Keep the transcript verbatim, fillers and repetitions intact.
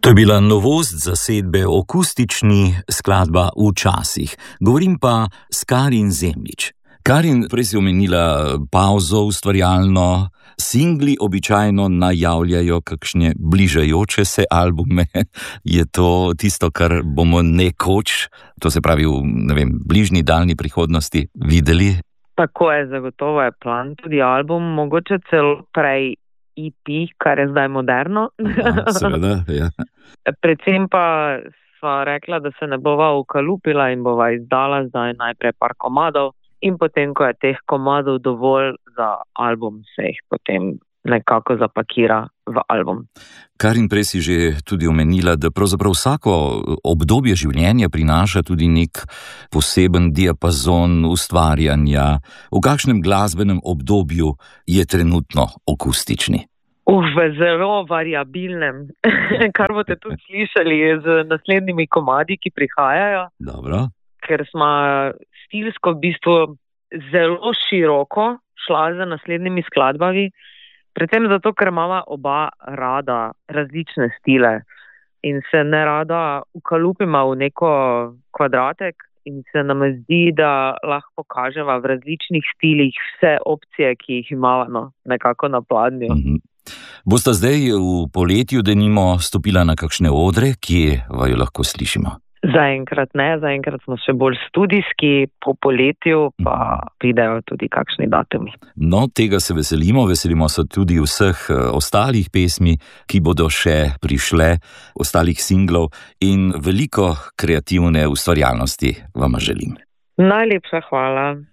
To je bila novost zasedbe Akustični, skladba Včasih. Govorim pa s Karin Zemljič. Karin, prej si omenila pauzo ustvarjalno. Singli običajno najavljajo kakšne bližajoče se albume. Je to tisto, kar bomo nekoč, to se pravi v, ne vem, bližnji, daljni prihodnosti videli? Tako je, zagotovo je plan tudi album, mogoče celo prej E P, kar je zdaj moderno. Aha, seveda, ja. Predvsem pa sva rekla, da se ne bova ukalupila in bova izdala zdaj najprej par komadov in potem, ko je teh komadov dovolj za album, se jih potem nekako zapakira v album. Karin, prej si že tudi omenila, da pravzaprav vsako obdobje življenja prinaša tudi nek poseben diapazon ustvarjanja. V kakšnem glasbenem obdobju je trenutno Akustični? V zelo variabilnem, kar boste tudi slišali z naslednjimi komadi, ki prihajajo. Dobro. Ker smo stilsko v bistvu zelo široko šla z naslednjimi skladbami, predvsem zato, ker imamo oba rada različne stile in se ne rada ukalupima v neko kvadratek in se nam zdi, da lahko pokaževa v različnih stilih vse opcije, ki jih imamo, no, nekako na pladnju. Mm-hmm. Bosta zdaj v poletju denimo stopila na kakšne odre, kje vaju lahko slišimo? Zaenkrat ne, zaenkrat smo še bolj studijski, po poletju pa pridejo tudi kakšni datumi. No, tega se veselimo, veselimo se tudi vseh ostalih pesmi, ki bodo še prišle, ostalih singlov in veliko kreativne ustvarjalnosti vam želim. Najlepša hvala.